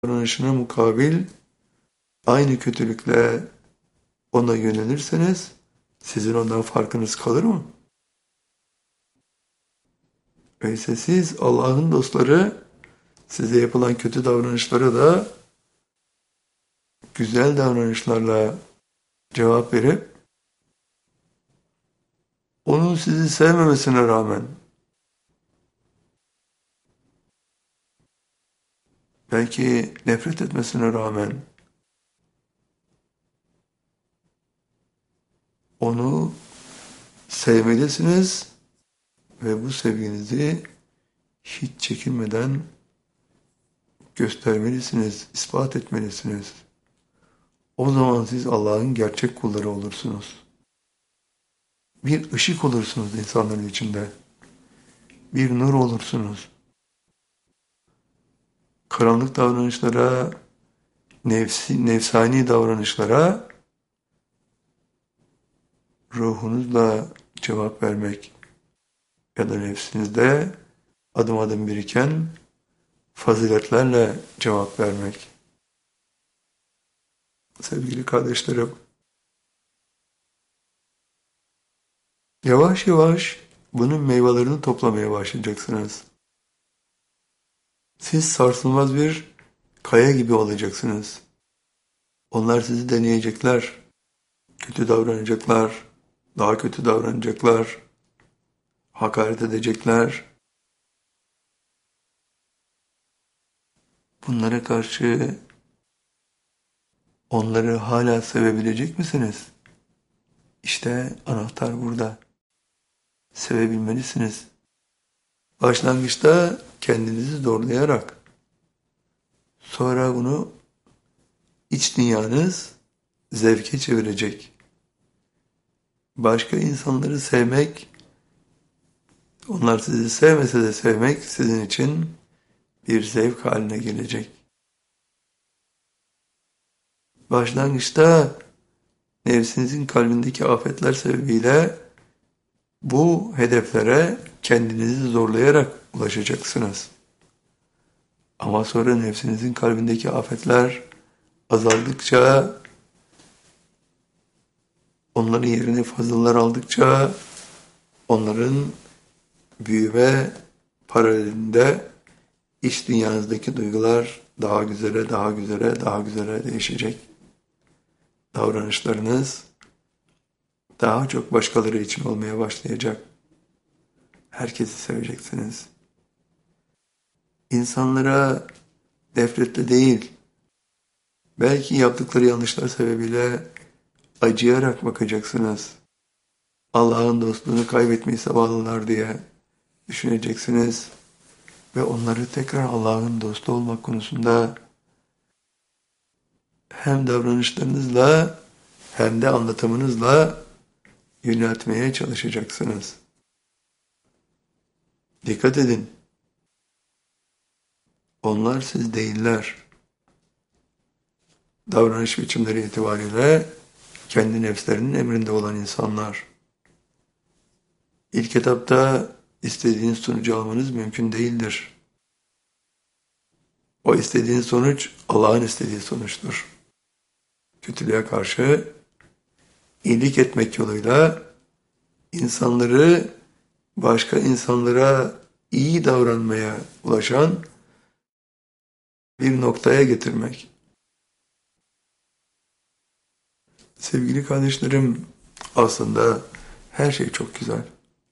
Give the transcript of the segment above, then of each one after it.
davranışına mukabil aynı kötülükle ona yönelirseniz sizin ondan farkınız kalır mı? Öyleyse siz Allah'ın dostları size yapılan kötü davranışlara da güzel davranışlarla cevap verip onun sizi sevmemesine rağmen belki nefret etmesine rağmen onu sevmelisiniz ve bu sevginizi hiç çekinmeden göstermelisiniz, ispat etmelisiniz. O zaman siz Allah'ın gerçek kulları olursunuz. Bir ışık olursunuz insanların içinde. Bir nur olursunuz. Karanlık davranışlara, nefsani davranışlara ruhunuzla cevap vermek ya da nefsinizde adım adım biriken faziletlerle cevap vermek. Sevgili kardeşlerim, yavaş yavaş bunun meyvelerini toplamaya başlayacaksınız. Siz sarsılmaz bir kaya gibi olacaksınız. Onlar sizi deneyecekler, kötü davranacaklar, daha kötü davranacaklar, hakaret edecekler. Bunlara karşı onları hala sevebilecek misiniz? İşte anahtar burada. Sevebilmelisiniz. Başlangıçta kendinizi zorlayarak, sonra bunu iç dünyanız zevke çevirecek. Başka insanları sevmek, onlar sizi sevmese de sevmek sizin için bir zevk haline gelecek. Başlangıçta nefsinizin kalbindeki afetler sebebiyle bu hedeflere kendinizi zorlayarak ulaşacaksınız. Ama sonra nefsinizin kalbindeki afetler azaldıkça, onların yerini fazlalar aldıkça, onların büyüme paralelinde iç dünyanızdaki duygular daha güzele, daha güzele, daha güzele değişecek. Davranışlarınız daha çok başkaları için olmaya başlayacak. Herkesi seveceksiniz. İnsanlara nefretle değil, belki yaptıkları yanlışlar sebebiyle acıyarak bakacaksınız. Allah'ın dostluğunu kaybetmeyi zavallılar diye düşüneceksiniz ve onları tekrar Allah'ın dostu olmak konusunda hem davranışlarınızla hem de anlatımınızla yöneltmeye çalışacaksınız. Dikkat edin. Onlar siz değiller. Davranış biçimleri itibariyle kendi nefslerinin emrinde olan insanlar. İlk etapta istediğiniz sonucu almanız mümkün değildir. O istediğiniz sonuç Allah'ın istediği sonuçtur. Kötülüğe karşı iyilik etmek yoluyla insanları başka insanlara iyi davranmaya ulaşan bir noktaya getirmek. Sevgili kardeşlerim, aslında her şey çok güzel.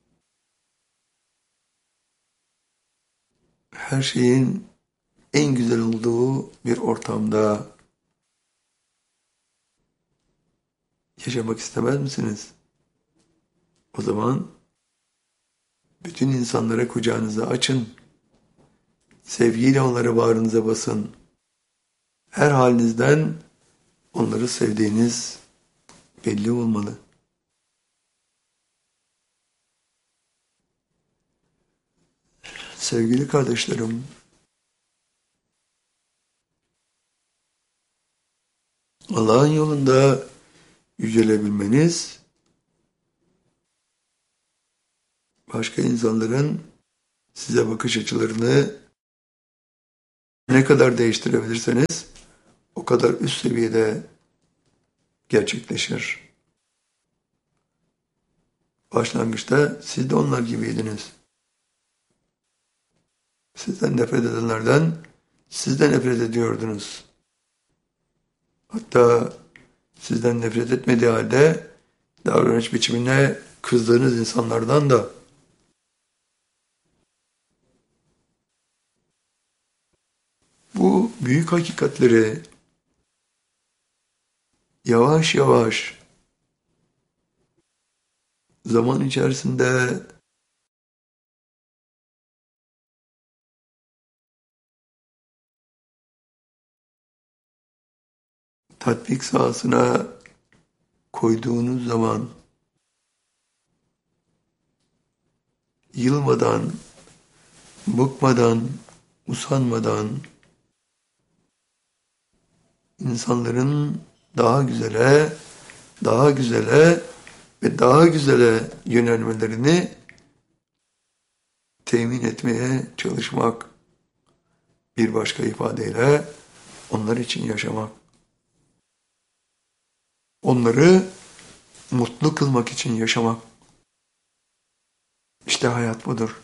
Her şeyin en güzel olduğu bir ortamda yaşamak istemez misiniz? O zaman bütün insanlara kucağınızı açın. Sevgiyle onları bağrınıza basın. Her halinizden onları sevdiğiniz belli olmalı. Sevgili kardeşlerim, Allah'ın yolunda yücelebilmeniz, başka insanların size bakış açılarını Ne kadar değiştirebilirseniz o kadar üst seviyede gerçekleşir. Başlangıçta siz de onlar gibiydiniz. Sizden nefret edenlerden siz de nefret ediyordunuz. Hatta sizden nefret etmediği halde davranış biçimine kızdığınız insanlardan da. Bu büyük hakikatleri yavaş yavaş zaman içerisinde tatbik sahasına koyduğunuz zaman yılmadan, bıkmadan, usanmadan insanların daha güzele, daha güzele ve daha güzele yönelmelerini temin etmeye çalışmak, bir başka ifadeyle onlar için yaşamak. Onları mutlu kılmak için yaşamak. İşte hayat budur.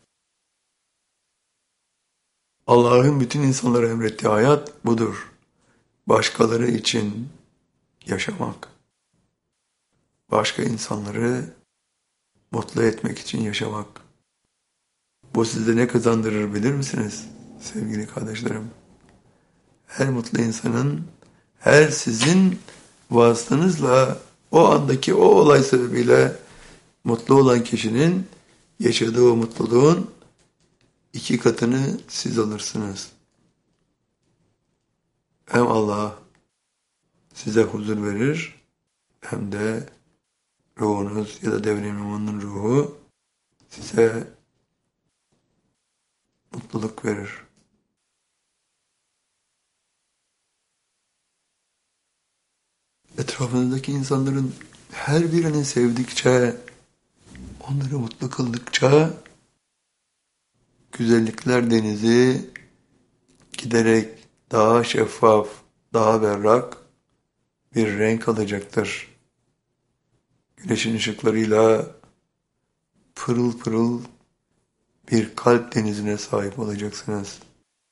Allah'ın bütün insanlara emrettiği hayat budur. Başkaları için yaşamak. Başka insanları mutlu etmek için yaşamak. Bu size ne kazandırır bilir misiniz sevgili kardeşlerim? Her mutlu insanın, her sizin vasıtanızla o andaki o olay sebebiyle mutlu olan kişinin yaşadığı o mutluluğun 2 katını siz alırsınız. Hem Allah size huzur verir hem de ruhunuz ya da devrin imanının ruhu size mutluluk verir. Etrafınızdaki insanların her birini sevdikçe, onları mutlu kıldıkça güzellikler denizi giderek daha şeffaf, daha berrak bir renk alacaktır. Güneşin ışıklarıyla pırıl pırıl bir kalp denizine sahip olacaksınız.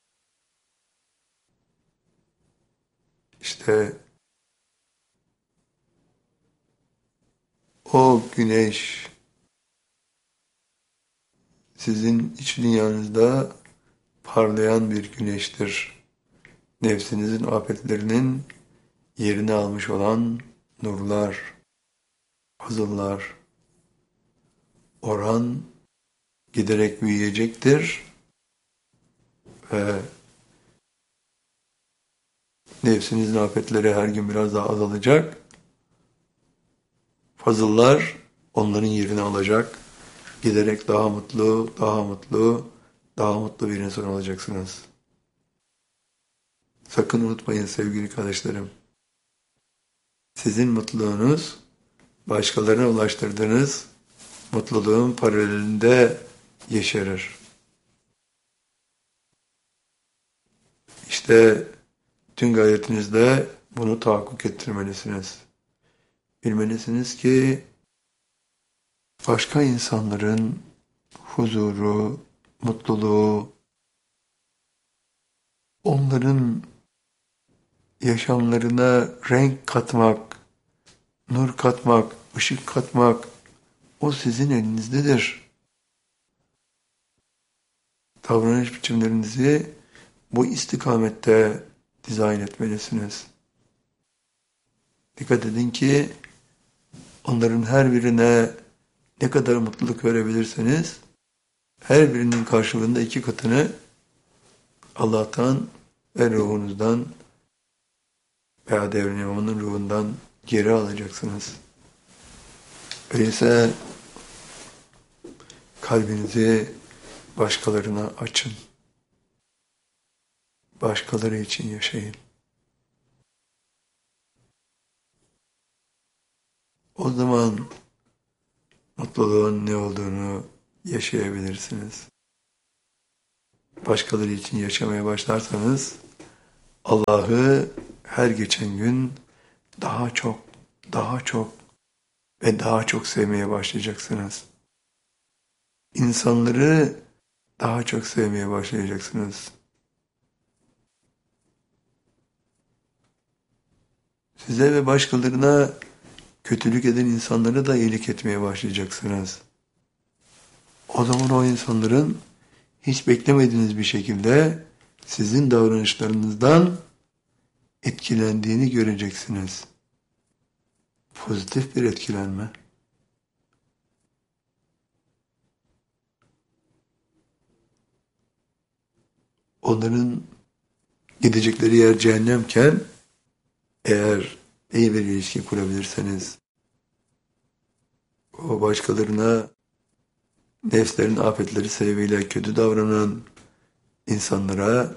İşte o güneş sizin iç dünyanızda parlayan bir güneştir. Nefsinizin afetlerinin yerini almış olan nurlar, fazıllar, oran giderek büyüyecektir ve nefsinizin afetleri her gün biraz daha azalacak. Fazıllar onların yerini alacak. Giderek daha mutlu, daha mutlu, daha mutlu bir insan olacaksınız. Sakın unutmayın sevgili kardeşlerim. Sizin mutluluğunuz başkalarına ulaştırdığınız mutluluğun paralelinde yeşerir. İşte tüm gayretinizle bunu tahakkuk ettirmelisiniz. Bilmelisiniz ki başka insanların huzuru, mutluluğu, onların yaşamlarına renk katmak, nur katmak, ışık katmak, o sizin elinizdedir. Davranış biçimlerinizi bu istikamette dizayn etmelisiniz. Dikkat edin ki onların her birine ne kadar mutluluk verebilirseniz her birinin karşılığında 2 katını Allah'tan ve ruhunuzdan veya devrin imamının ruhundan geri alacaksınız. Öyleyse kalbinizi başkalarına açın. Başkaları için yaşayın. O zaman mutluluğun ne olduğunu yaşayabilirsiniz. başkaları için yaşamaya başlarsanız Allah'ı her geçen gün daha çok, daha çok ve daha çok sevmeye başlayacaksınız. İnsanları daha çok sevmeye başlayacaksınız. Size ve başkalarına kötülük eden insanlara da iyilik etmeye başlayacaksınız. O zaman o insanların hiç beklemediğiniz bir şekilde sizin davranışlarınızdan etkilendiğini göreceksiniz. Pozitif bir etkilenme. Onların gidecekleri yer cehennemken eğer iyi bir ilişki kurabilirseniz o başkalarına nefslerin afetleri sebebiyle kötü davranan insanlara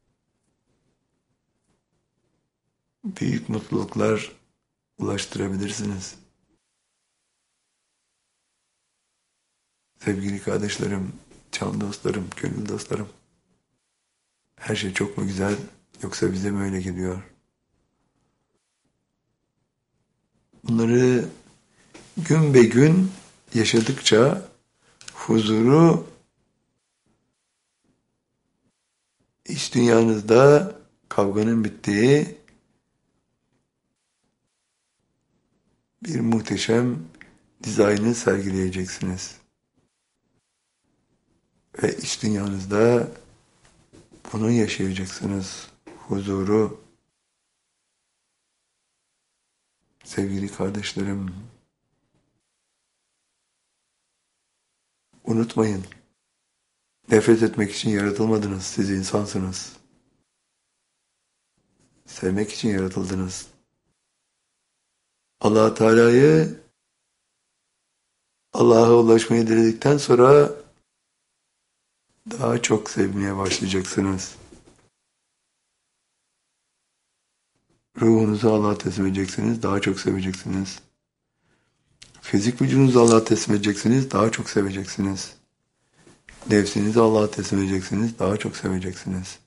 büyük mutluluklar ulaştırabilirsiniz. Sevgili kardeşlerim, can dostlarım, gönül dostlarım. Her şey çok mu güzel yoksa bize mi öyle geliyor? Bunları gün be gün yaşadıkça huzuru iç dünyanızda kavganın bittiği bir muhteşem dizaynı sergileyeceksiniz. Ve iç dünyanızda bunu yaşayacaksınız. Huzuru. Sevgili kardeşlerim, unutmayın. Nefret etmek için yaratılmadınız. Siz insansınız. Sevmek için yaratıldınız. Allah Teala'yı Allah'a ulaşmayı diledikten sonra daha çok sevmeye başlayacaksınız. Ruhunuzu Allah'a teslim edeceksiniz, daha çok seveceksiniz. Fizik vücudunuzu Allah'a teslim edeceksiniz, daha çok seveceksiniz. Nefsinizi Allah'a teslim edeceksiniz, daha çok seveceksiniz.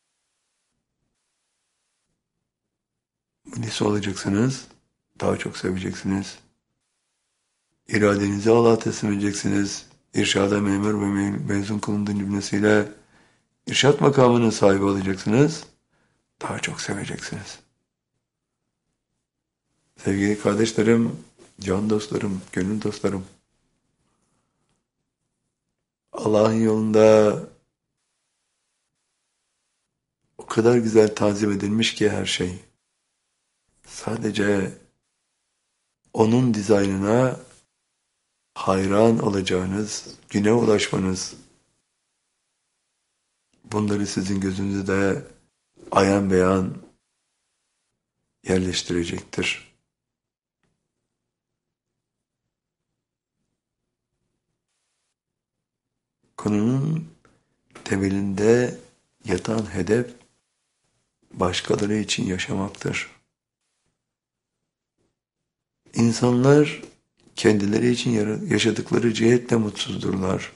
Mülis olacaksınız, daha çok seveceksiniz. İradenizi Allah'a teslim edeceksiniz. İrşada memur ve mezun kılındığı cümlesiyle irşat makamının sahibi olacaksınız, daha çok seveceksiniz. Sevgili kardeşlerim, can dostlarım, gönül dostlarım, Allah'ın yolunda o kadar güzel tanzim edilmiş ki her şey. Sadece onun dizaynına hayran olacağınız, güne ulaşmanız, bunları sizin gözünüzde ayan beyan yerleştirecektir. Konunun temelinde yatan hedef başkaları için yaşamaktır. İnsanlar kendileri için yaşadıkları cihetle mutsuzdurlar.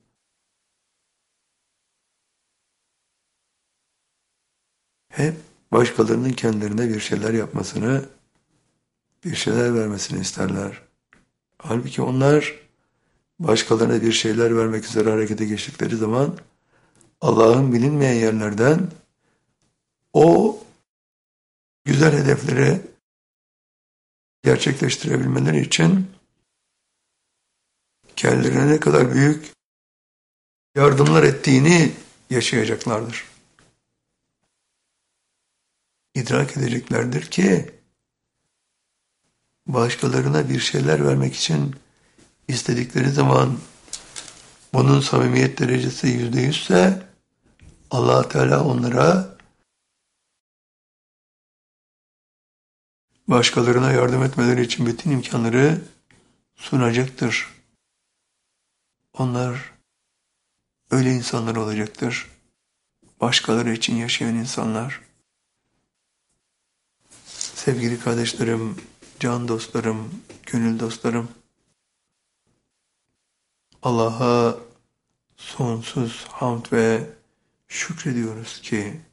Hep başkalarının kendilerine bir şeyler yapmasını, bir şeyler vermesini isterler. Halbuki onlar başkalarına bir şeyler vermek üzere harekete geçtikleri zaman Allah'ın bilinmeyen yerlerden o güzel hedefleri gerçekleştirebilmeleri için kendilerine ne kadar büyük yardımlar ettiğini yaşayacaklardır. İdrak edeceklerdir ki başkalarına bir şeyler vermek için istedikleri zaman bunun samimiyet derecesi %100'se Allah Teala onlara başkalarına yardım etmeleri için bütün imkanları sunacaktır. Onlar öyle insanlar olacaktır. Başkaları için yaşayan insanlar. Sevgili kardeşlerim, can dostlarım, gönül dostlarım, Allah'a sonsuz hamd ve Şükrediyoruz ki